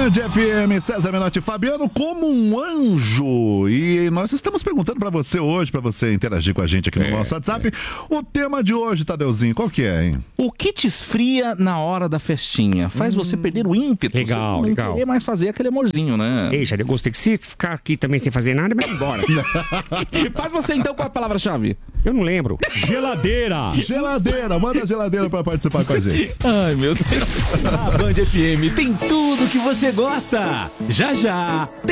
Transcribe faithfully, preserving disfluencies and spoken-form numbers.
Band F M, César Menotti e Fabiano como um anjo. E nós estamos perguntando pra você hoje, pra você interagir com a gente aqui no é, nosso WhatsApp. É. O tema de hoje, Tadeuzinho, qual que é, hein? O que te esfria na hora da festinha? Faz hum, você perder o ímpeto. Legal, você não legal. querer mais fazer aquele amorzinho, né? Ei, já eu gostei que se ficar aqui também sem fazer nada, vai embora. Faz você então com a palavra-chave. Eu não lembro. Geladeira. Geladeira, manda a geladeira pra participar com a gente. Ai, meu Deus. A Band F M tem tudo que você gosta. Já, já.